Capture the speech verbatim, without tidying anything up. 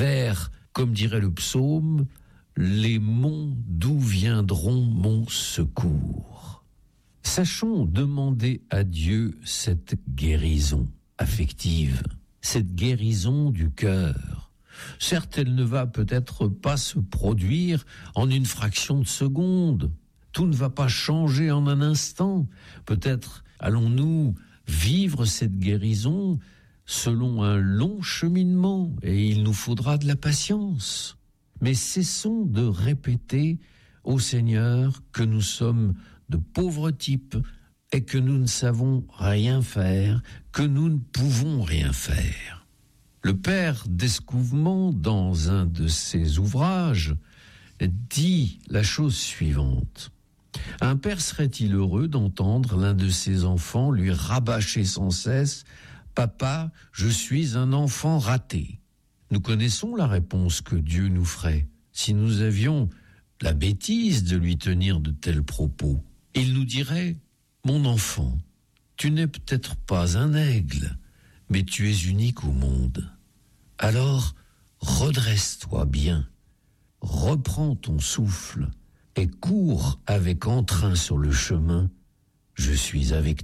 vers, comme dirait le psaume, les monts d'où viendront mon secours. Sachons demander à Dieu cette guérison affective, cette guérison du cœur. Certes, elle ne va peut-être pas se produire en une fraction de seconde. Tout ne va pas changer en un instant. Peut-être allons-nous vivre cette guérison selon un long cheminement et il nous faudra de la patience. Mais cessons de répéter au Seigneur que nous sommes de pauvres types et que nous ne savons rien faire, que nous ne pouvons rien faire. Le père d'Escouvement, dans un de ses ouvrages, dit la chose suivante. Un père serait-il heureux d'entendre l'un de ses enfants lui rabâcher sans cesse « Papa, je suis un enfant raté ». Nous connaissons la réponse que Dieu nous ferait si nous avions la bêtise de lui tenir de tels propos. Il nous dirait « Mon enfant, tu n'es peut-être pas un aigle, mais tu es unique au monde. Alors, redresse-toi bien, reprends ton souffle et cours avec entrain sur le chemin. Je suis avec toi. »